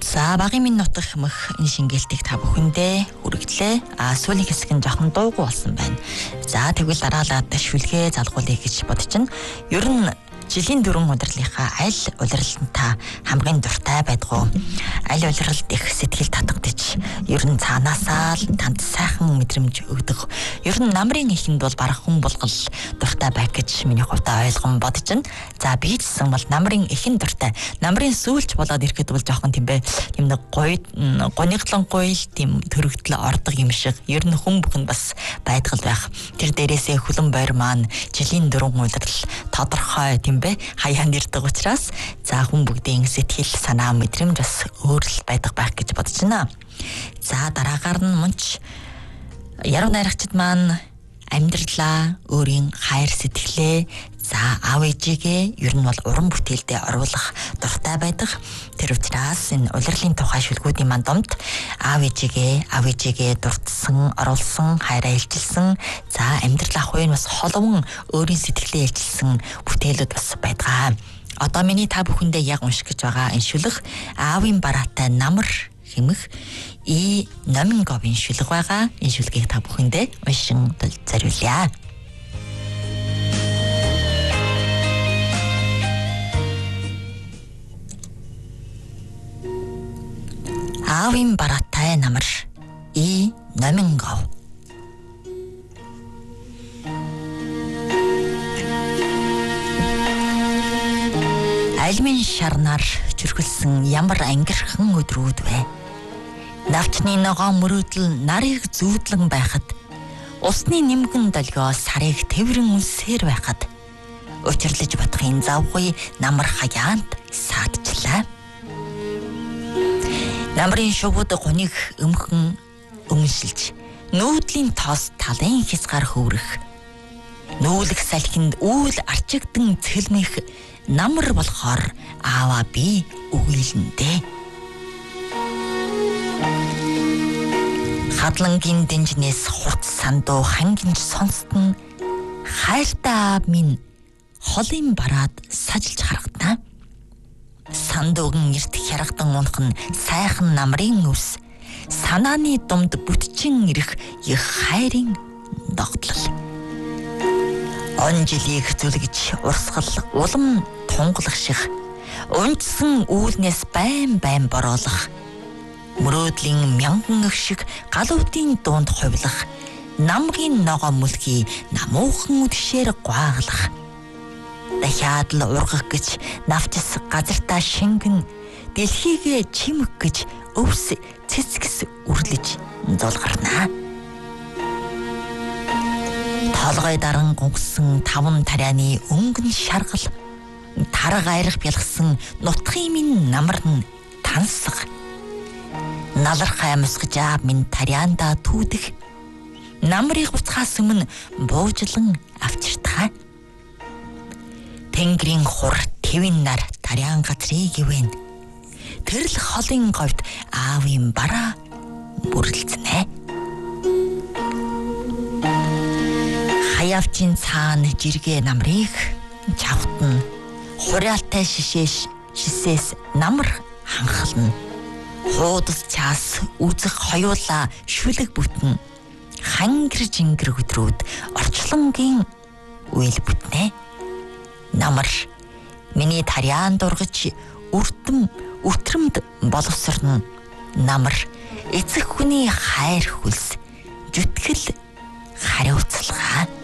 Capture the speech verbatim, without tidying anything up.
За багийн минь нутах мөх энэ шингээлтийг та бүхэндээ хүргэлээ. А сүүлийн хэсэг нь жоохон дуугүй болсон байна. За тэгвэл дараалаад шүлгээ залгуулъя гэж бодчихно. Ер нь жилийн дөрвөн удирлынхаа аль удирдалд та хамгийн дуртай байдгүй? Аль удирдалд их сэтгэл татагдаж, ер нь цаанаасаа л танд сайхан мэдрэмж өгдөг. Ер нь намрын ихэнд бол барах хүн болгол дуртай байх гэж миний хувьдаа ойлгон бодож байна. За би ч гэсэн бол намрын ихэн дуртай. Намрын сүүлч болоод ирэхэд бол жоохон тийм бэ. Тийм нэг гоё, гониглон гоё тийм төрөгдөл ордог юм шиг. Ер нь хүн бүхэнд бас байдгал байх. Тэр дээрээсээ хүлэн байр маань жилийн дөрвөн удирдал тодорхой тийм бэ хаяанд ирдэг учраас за хүн бүгдийн сэтгэл санаа мэдрэмж бас өөр л байдаг байх гэж бодож байна. За дараагаар нь мунч яруу найрагчид маань амьдралаа өөрийн хайр сэтгэлээ за аав ээжигээ ер нь бол уран бүтээлдээ оруулах дуртай байдаг. Тэр учраас энэ улирлын тухай шүлгүүдийн маань домд аав ээжигээ аав ээжигээ дурдсан, оруулсан, хайраа илчилсэн, за амьдрал ах үеийн бас холовон өөрийн сэтгэлээ илчилсэн бүтээлүүд бас байдаг. Одоо миний та бүхэндээ яг унших гэж байгаа энэ шүлэг аавын бараатай намар хэмэх И Номинговын шүлэг байгаа. Энэ шүлгийг та бүхэндээ уншин зориулъя. Аавын бараатай намар И Номингов. Альмын шарнаар чүрхэлсэн ямар ангирхан өдрүүд вэ? Навчны ногоон мөрөөдөл нарыг зүүдлэн байхад, усны нимгэн долгио сарыг тэврэн үнсээр байхад, учирлаж бодохын завгүй намар хаяанд саадчлаа. Намрын шувууд гуниг өмхөн өмшилж, нүүдлийн тоос талын хязгаар хөөрөх, нүүлэх салхинд үйл арчигдан цэлмэх намар болохоор аава би үгийлэндээ. Хадлангийн дэнжнээс хурц сандуу хангинж сонстон хайртай аав минь холын бараад сажилж харагдана. Сандууган эрт хяргадан унах нь сайхан намрын өвс, санааны думд бүтчин ирэх их хайрын догтлол. Он жилийг зүлгэж урсгал улам тунгалах шиг унжсан үүлнээс байн байн бороолох, мөрөөдлийн мянган өх шиг галуудын дунд хувилах, намгийн ногоо мүлхий намуухан үдшээр гуаглах. Дахиад л ургах гэж навчс газартаа шингэн, дэлхийгээ чимэг гэж өвс цэцгэс үрлэж зулгарнаа. Толгой даран гунгсан таван тарианы өнгөн шаргал, тарга айрах бялгсан нутгийн минь намарн тансаг. Налархай амсгаж аав минь тариандаа түүдэх, намрыг буцхаас өмнө буужлан авчиртгаа. Тэнгэрийн хур тэвэн нар тариан газрыг ивэн, тэрл холын говьд аавын бараа бүрлцэнэ. Хаявчин цаана жиргээ намрыг чавтан, хураалтай шишээш шисээс намар ханхална. Хуудас цаас үзэх хоёулаа шүлэг бүтэн, хангэр жингэр өдрүүд орчлонгийн үйл бүтнэ. Намар миний тариан дургаж үрдэм өтрөмд боловсрон, намар эцэг хүний хайр хүлс жүтгэл хариуцлага.